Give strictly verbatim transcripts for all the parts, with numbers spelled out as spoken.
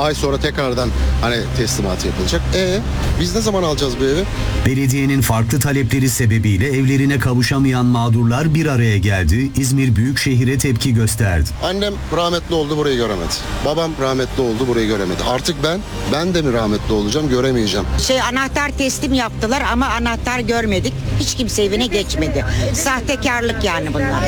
ay sonra tekrardan hani teslimatı yapılacak. E biz ne zaman alacağız bu evi? Belediyenin farklı talepleri sebebiyle evlerine kavuşamayan mağdurlar bir araya geldi. İzmir Büyükşehir'e tepki gösterdi. Annem rahmetli oldu, burayı göremedi. Babam rahmetli oldu, burayı göremedi. Artık ben, ben de mi rahmetli olacağım, göremeyeceğim. Şey anahtar teslim yaptılar ama anahtar görmedik. Hiç kimse evine geçmedi. Sahtekarlık yani bunlar.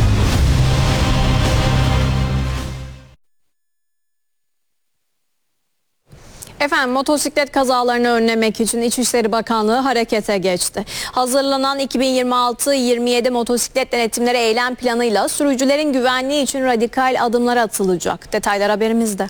Efendim, motosiklet kazalarını önlemek için İçişleri Bakanlığı harekete geçti. Hazırlanan iki bin yirmi altı yirmi yedi motosiklet denetimleri eylem planıyla sürücülerin güvenliği için radikal adımlar atılacak. Detaylar haberimizde.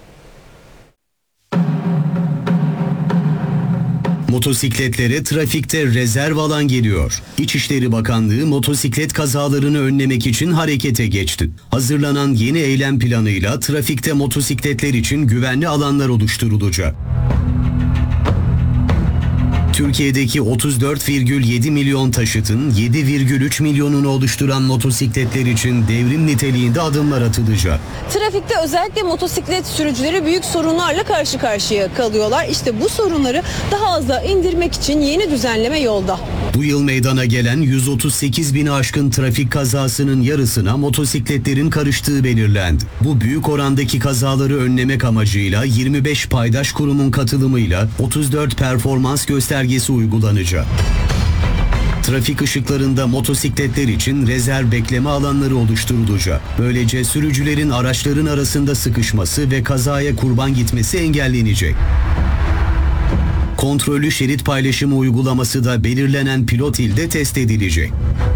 Motosikletlere trafikte rezerv alan geliyor. İçişleri Bakanlığı motosiklet kazalarını önlemek için harekete geçti. Hazırlanan yeni eylem planıyla trafikte motosikletler için güvenli alanlar oluşturulacak. Türkiye'deki otuz dört virgül yedi milyon taşıtın yedi virgül üç milyonunu oluşturan motosikletler için devrim niteliğinde adımlar atılacak. Trafikte özellikle motosiklet sürücüleri büyük sorunlarla karşı karşıya kalıyorlar. İşte bu sorunları daha aza indirmek için yeni düzenleme yolda. Bu yıl meydana gelen yüz otuz sekiz bini aşkın trafik kazasının yarısına motosikletlerin karıştığı belirlendi. Bu büyük orandaki kazaları önlemek amacıyla yirmi beş paydaş kurumun katılımıyla otuz dört performans göstergesi uygulanacak. Trafik ışıklarında motosikletler için rezerv bekleme alanları oluşturulacak. Böylece sürücülerin araçların arasında sıkışması ve kazaya kurban gitmesi engellenecek. Kontrollü şerit paylaşımı uygulaması da belirlenen pilot ilde test edilecek.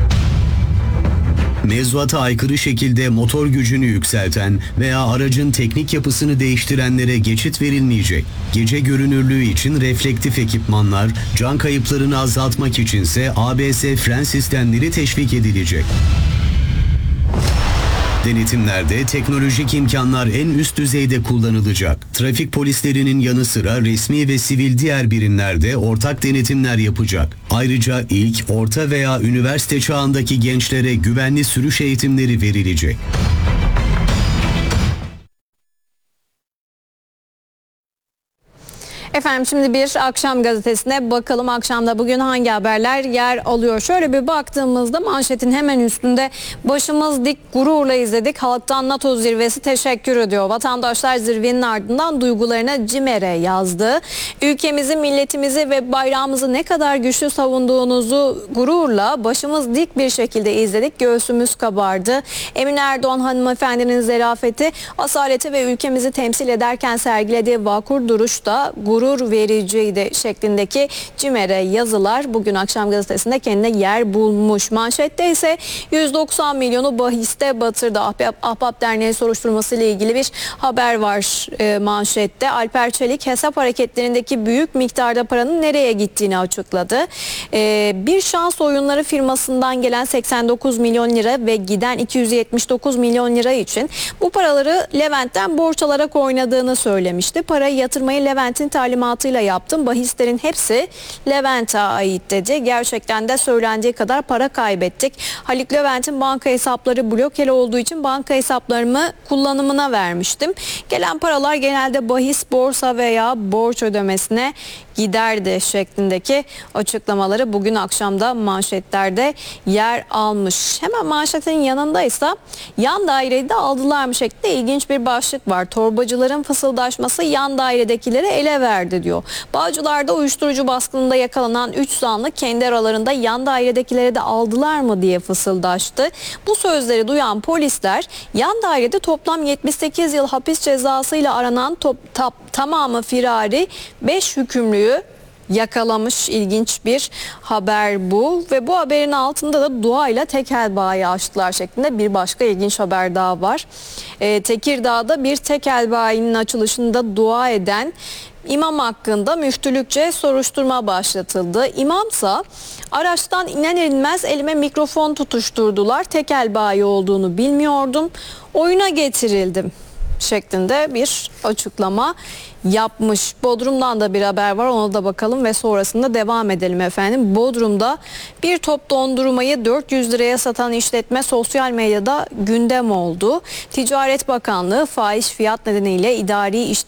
Mevzuata aykırı şekilde motor gücünü yükselten veya aracın teknik yapısını değiştirenlere geçit verilmeyecek. Gece görünürlüğü için reflektif ekipmanlar, can kayıplarını azaltmak içinse A B S fren sistemleri teşvik edilecek. Denetimlerde teknolojik imkanlar en üst düzeyde kullanılacak. Trafik polislerinin yanı sıra resmi ve sivil diğer birimlerde ortak denetimler yapacak. Ayrıca ilk, orta veya üniversite çağındaki gençlere güvenli sürüş eğitimleri verilecek. Efendim, şimdi bir akşam gazetesine bakalım. Akşamda bugün hangi haberler yer alıyor? Şöyle bir baktığımızda manşetin hemen üstünde başımız dik, gururla izledik. Halktan NATO zirvesi teşekkür ediyor. Vatandaşlar zirvenin ardından duygularını CİMER'e yazdı. Ülkemizi, milletimizi ve bayrağımızı ne kadar güçlü savunduğunuzu gururla başımız dik bir şekilde izledik. Göğsümüz kabardı. Emine Erdoğan hanımefendinin zarafeti, asaleti ve ülkemizi temsil ederken sergilediği vakur duruşta gurur gurur vericiydi şeklindeki CİMER'e yazılar bugün akşam gazetesinde kendine yer bulmuş. Manşette ise yüz doksan milyonu bahiste batırdı. Ahbap, Ahbap Derneği soruşturması ile ilgili bir haber var e, manşette. Alper Çelik hesap hareketlerindeki büyük miktarda paranın nereye gittiğini açıkladı. E, bir şans oyunları firmasından gelen seksen dokuz milyon lira ve giden iki yüz yetmiş dokuz milyon lira için bu paraları Levent'ten borç alarak oynadığını söylemişti. Parayı yatırmayı Levent'in talimatıyla yaptım. Bahislerin hepsi Levent'e ait dedi. Gerçekten de söylendiği kadar para kaybettik. Haluk Levent'in banka hesapları blokeli olduğu için banka hesaplarımı kullanımına vermiştim. Gelen paralar genelde bahis, borsa veya borç ödemesine giderdi şeklindeki açıklamaları bugün akşamda manşetlerde yer almış. Hemen manşetin yanındaysa yan daireyi de aldılar mı şeklinde ilginç bir başlık var. Torbacıların fısıldaşması yan dairedekileri ele verdi diyor. Bağcılar'da uyuşturucu baskınında yakalanan üç zanlı kendi aralarında yan dairedekileri de aldılar mı diye fısıldaştı. Bu sözleri duyan polisler yan dairede toplam yetmiş sekiz yıl hapis cezasıyla aranan top, tap, tamamı firari beş hükümlüyü yakalamış. İlginç bir haber bu ve bu haberin altında da dua ile tekel bayi açtılar şeklinde bir başka ilginç haber daha var. Ee, Tekirdağ'da bir tekel bayinin açılışında dua eden İmam hakkında müftülükçe soruşturma başlatıldı. İmamsa araçtan iner inmez elime mikrofon tutuşturdular. Tekel bayi olduğunu bilmiyordum. Oyuna getirildim şeklinde bir açıklama yapmış. Bodrum'dan da bir haber var, ona da bakalım ve sonrasında devam edelim efendim. Bodrum'da bir top dondurmayı dört yüz liraya satan işletme sosyal medyada gündem oldu. Ticaret Bakanlığı fahiş fiyat nedeniyle idari işlem